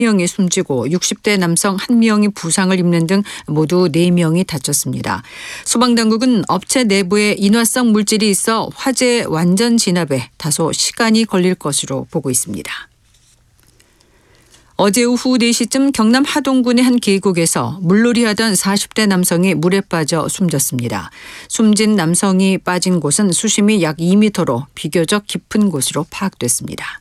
명이 숨지고 60대 남성 1명이 부상을 입는 등 모두 4명이 다쳤습니다. 소방당국은 업체 내부에 인화성 물질이 있어 화재 완전 진압에 다소 시간이 걸릴 것으로 보고 있습니다. 어제 오후 4시쯤 경남 하동군의 한 계곡에서 물놀이하던 40대 남성이 물에 빠져 숨졌습니다. 숨진 남성이 빠진 곳은 수심이 약 2m로 비교적 깊은 곳으로 파악됐습니다.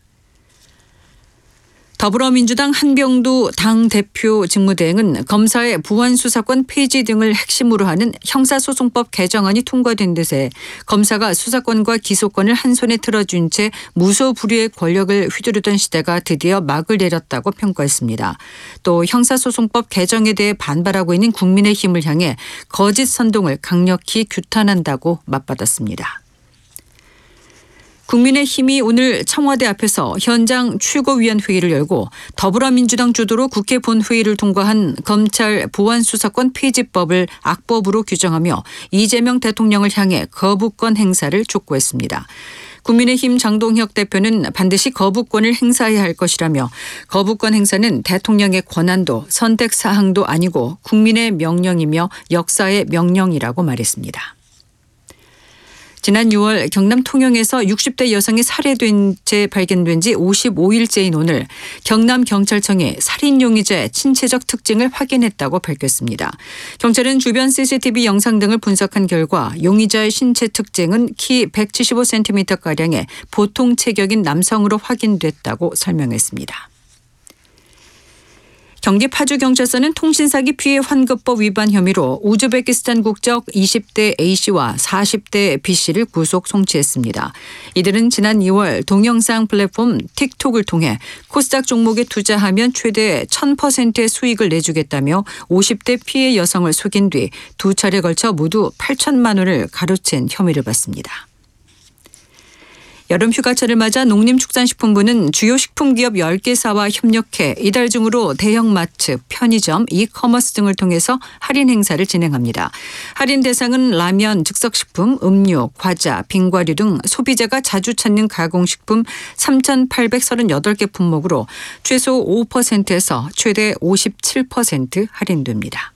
더불어민주당 한병두 당대표 직무대행은 검사의 부안수사권 폐지 등을 핵심으로 하는 형사소송법 개정안이 통과된 데에 검사가 수사권과 기소권을 한 손에 틀어준 채 무소불위의 권력을 휘두르던 시대가 드디어 막을 내렸다고 평가했습니다. 또 형사소송법 개정에 대해 반발하고 있는 국민의힘을 향해 거짓 선동을 강력히 규탄한다고 맞받았습니다. 국민의힘이 오늘 청와대 앞에서 현장 최고위원회의를 열고 더불어민주당 주도로 국회 본회의를 통과한 검찰 보안수사권 폐지법을 악법으로 규정하며 이재명 대통령을 향해 거부권 행사를 촉구했습니다. 국민의힘 장동혁 대표는 반드시 거부권을 행사해야 할 것이라며 거부권 행사는 대통령의 권한도 선택사항도 아니고 국민의 명령이며 역사의 명령이라고 말했습니다. 지난 6월 경남 통영에서 60대 여성이 살해된 채 발견된 지 55일째인 오늘 경남경찰청이 살인 용의자의 신체적 특징을 확인했다고 밝혔습니다. 경찰은 주변 CCTV 영상 등을 분석한 결과 용의자의 신체 특징은 키 175cm가량의 보통 체격인 남성으로 확인됐다고 설명했습니다. 경기 파주경찰서는 통신사기 피해 환급법 위반 혐의로 우즈베키스탄 국적 20대 A씨와 40대 B씨를 구속 송치했습니다. 이들은 지난 2월 동영상 플랫폼 틱톡을 통해 코스닥 종목에 투자하면 최대 1000%의 수익을 내주겠다며 50대 피해 여성을 속인 뒤 2차례 걸쳐 모두 8천만 원을 가로챈 혐의를 받습니다. 여름 휴가철을 맞아 농림축산식품부는 주요 식품기업 10개사와 협력해 이달 중으로 대형마트, 편의점, 이커머스 등을 통해서 할인 행사를 진행합니다. 할인 대상은 라면, 즉석식품, 음료, 과자, 빙과류 등 소비자가 자주 찾는 가공식품 3,838개 품목으로 최소 5%에서 최대 57% 할인됩니다.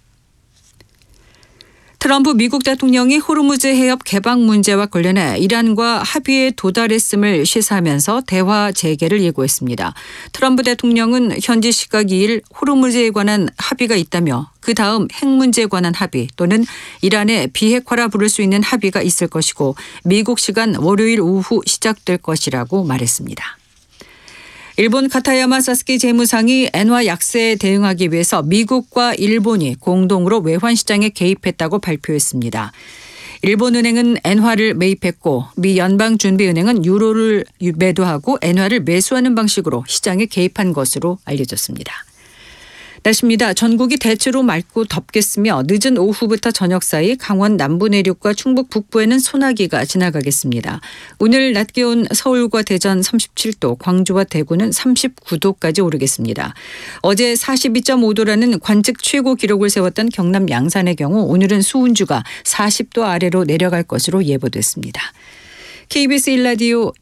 트럼프 미국 대통령이 호르무즈 해협 개방 문제와 관련해 이란과 합의에 도달했음을 시사하면서 대화 재개를 예고했습니다. 트럼프 대통령은 현지 시각 2일 호르무즈에 관한 합의가 있다며 그 다음 핵 문제에 관한 합의 또는 이란의 비핵화라 부를 수 있는 합의가 있을 것이고 미국 시간 월요일 오후 시작될 것이라고 말했습니다. 일본 카타야마 사스키 재무상이 엔화 약세에 대응하기 위해서 미국과 일본이 공동으로 외환시장에 개입했다고 발표했습니다. 일본은행은 엔화를 매입했고 미 연방준비은행은 유로를 매도하고 엔화를 매수하는 방식으로 시장에 개입한 것으로 알려졌습니다. 날씨입니다. 전국이 대체로 맑고 덥겠으며 늦은 오후부터 저녁 사이 강원 남부 내륙과 충북 북부에는 소나기가 지나가겠습니다. 오늘 낮 기온 서울과 대전 37도, 광주와 대구는 39도까지 오르겠습니다. 어제 42.5도라는 관측 최고 기록을 세웠던 경남 양산의 경우 오늘은 수온주가 40도 아래로 내려갈 것으로 예보됐습니다. KBS 1라디오